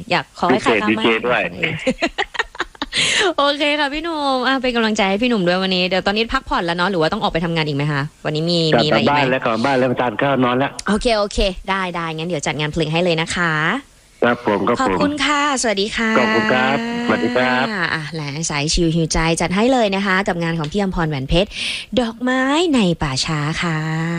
อยากขอให้ใครฟังดีเจด้วยโอเคค่ะพี่หนุ่มเป็นกำลังใจให้พี่หนุ่มด้วยวันนี้เดี๋ยวตอนนี้พักผ่อนแล้วเนาะหรือว่าต้องออกไปทำงานอีกไหมคะวันนี้มีอะไรอีกไหมกลับบ้านแล้วทานข้าวนอนแล้วโอเคได้งั้นเดี๋ยวจัดงานเพลงให้เลยนะคะครับผมขอบคุณค่ะสวัสดีค่ะขอบคุณครับสวัสดีครับแหละสายชิวหิวใจจัดให้เลยนะคะกับงานของพี่อมพรแหวนเพชรดอกไม้ในป่าช้าค่ะ